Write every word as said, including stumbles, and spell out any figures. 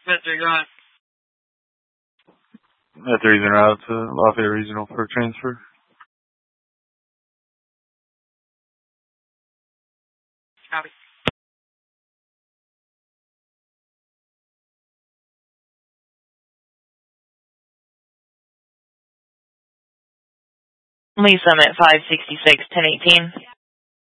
Mister Grant. That's reason route to Lafayette Regional for transfer. Copy. Lee Summit, five sixty-six, ten eighteen.